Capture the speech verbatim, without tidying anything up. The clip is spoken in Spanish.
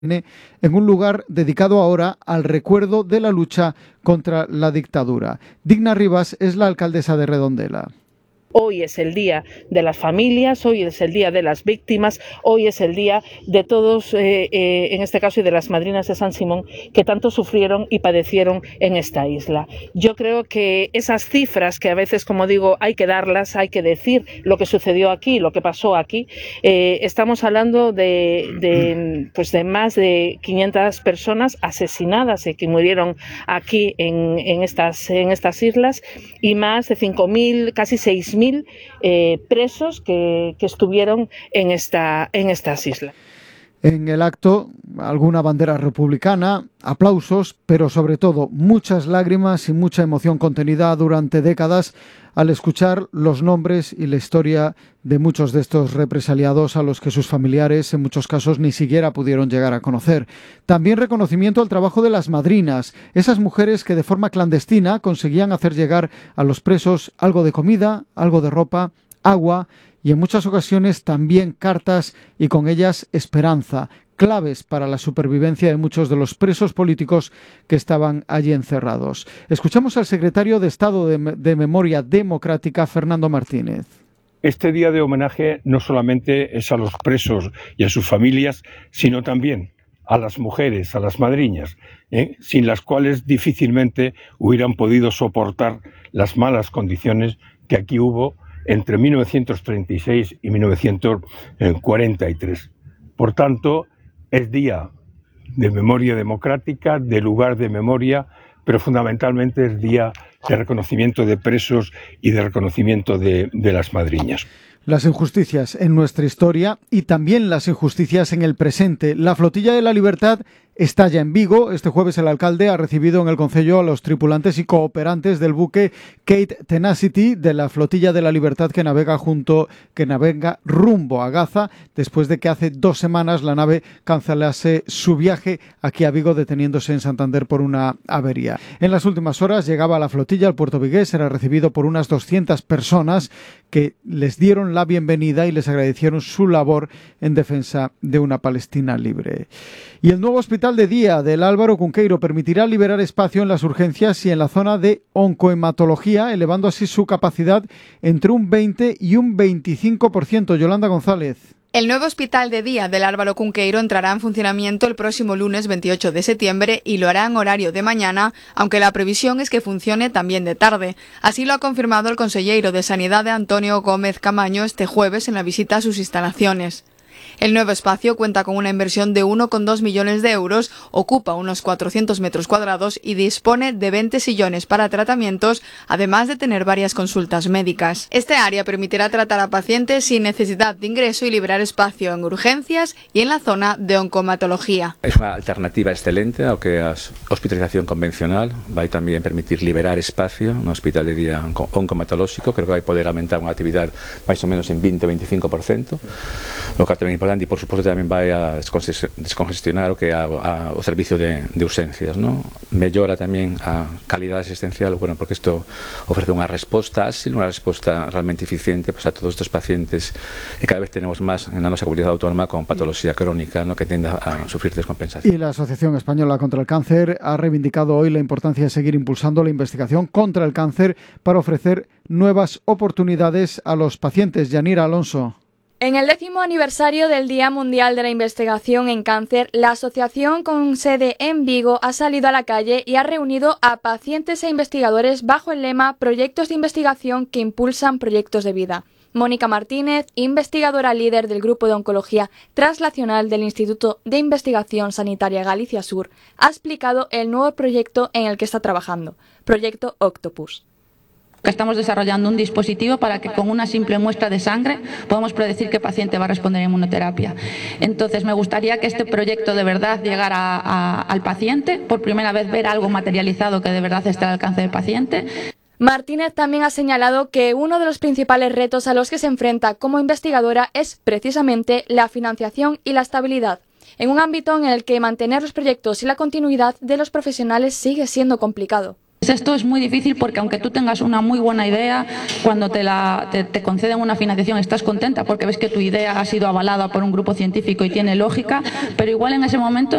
en un lugar dedicado ahora al recuerdo de la lucha contra la dictadura. Digna Rivas es la alcaldesa de Redondela. Hoy es el día de las familias, hoy es el día de las víctimas, hoy es el día de todos, eh, eh, en este caso, y de las madrinas de San Simón, que tanto sufrieron y padecieron en esta isla. Yo creo que esas cifras que a veces, como digo, hay que darlas, hay que decir lo que sucedió aquí, lo que pasó aquí, eh, estamos hablando de, de, pues de más de quinientas personas asesinadas y que murieron aquí en, en, estas, en estas islas, y más de cinco mil, casi seis mil Eh, presos que, que estuvieron en, esta, en estas islas. En el acto, alguna bandera republicana, aplausos, pero sobre todo muchas lágrimas y mucha emoción contenida durante décadas al escuchar los nombres y la historia de muchos de estos represaliados a los que sus familiares en muchos casos ni siquiera pudieron llegar a conocer. También reconocimiento al trabajo de las madrinas, esas mujeres que de forma clandestina conseguían hacer llegar a los presos algo de comida, algo de ropa, agua y en muchas ocasiones también cartas y con ellas esperanza, claves para la supervivencia de muchos de los presos políticos que estaban allí encerrados. Escuchamos al secretario de Estado de, de Memoria Democrática, Fernando Martínez. Este día de homenaje no solamente es a los presos y a sus familias, sino también a las mujeres, a las madriñas, ¿eh? sin las cuales difícilmente hubieran podido soportar las malas condiciones que aquí hubo entre mil novecientos treinta y seis y mil novecientos cuarenta y tres. Por tanto, es día de memoria democrática, de lugar de memoria, pero fundamentalmente es día de reconocimiento de presos y de reconocimiento de, de las madriñas. Las injusticias en nuestra historia y también las injusticias en el presente. La Flotilla de la Libertad está ya en Vigo. Este jueves el alcalde ha recibido en el concello a los tripulantes y cooperantes del buque Cape Tenacity de la Flotilla de la Libertad que navega junto que navega rumbo a Gaza después de que hace dos semanas la nave cancelase su viaje aquí a Vigo deteniéndose en Santander por una avería. En las últimas horas llegaba la flotilla al puerto vigués, era recibido por unas doscientas personas que les dieron la bienvenida y les agradecieron su labor en defensa de una Palestina libre. Y el nuevo hospital de día del Álvaro Cunqueiro permitirá liberar espacio en las urgencias y en la zona de oncohematología, elevando así su capacidad entre un veinte y un veinticinco por ciento. Yolanda González. El nuevo hospital de día del Álvaro Cunqueiro entrará en funcionamiento el próximo lunes veintiocho de septiembre y lo hará en horario de mañana, aunque la previsión es que funcione también de tarde. Así lo ha confirmado el consellero de Sanidad Antonio Gómez Camaño este jueves en la visita a sus instalaciones. El nuevo espacio cuenta con una inversión de uno coma dos millones de euros, ocupa unos cuatrocientos metros cuadrados y dispone de veinte sillones para tratamientos, además de tener varias consultas médicas. Este área permitirá tratar a pacientes sin necesidad de ingreso y liberar espacio en urgencias y en la zona de oncomatología. Es una alternativa excelente a lo que es hospitalización convencional. Va a también permitir liberar espacio en un hospital de día oncomatológico. Creo que va a poder aumentar una actividad más o menos en veinte a veinticinco por ciento, lo que también importante y por supuesto también va a descongestionar o que a, a, o servicio de, de urgencias, ¿no? Mellora también a calidad asistencial, bueno, porque esto ofrece una respuesta ágil, una respuesta realmente eficiente pues, a todos estos pacientes que cada vez tenemos más en la nuestra comunidad autónoma con patología crónica, ¿no? que tiende a sufrir descompensación. Y la Asociación Española contra el Cáncer ha reivindicado hoy la importancia de seguir impulsando la investigación contra el cáncer para ofrecer nuevas oportunidades a los pacientes. Yanira Alonso. En el décimo aniversario del Día Mundial de la Investigación en Cáncer, la asociación con sede en Vigo ha salido a la calle y ha reunido a pacientes e investigadores bajo el lema Proyectos de investigación que impulsan proyectos de vida. Mónica Martínez, investigadora líder del Grupo de Oncología Translacional del Instituto de Investigación Sanitaria Galicia Sur, ha explicado el nuevo proyecto en el que está trabajando, Proyecto Octopus. Que estamos desarrollando un dispositivo para que con una simple muestra de sangre podamos predecir qué paciente va a responder a inmunoterapia. Entonces me gustaría que este proyecto de verdad llegara a, a, al paciente, por primera vez ver algo materializado que de verdad esté al alcance del paciente. Martínez también ha señalado que uno de los principales retos a los que se enfrenta como investigadora es precisamente la financiación y la estabilidad, en un ámbito en el que mantener los proyectos y la continuidad de los profesionales sigue siendo complicado. Esto es muy difícil porque aunque tú tengas una muy buena idea, cuando te, la, te, te conceden una financiación estás contenta porque ves que tu idea ha sido avalada por un grupo científico y tiene lógica, pero igual en ese momento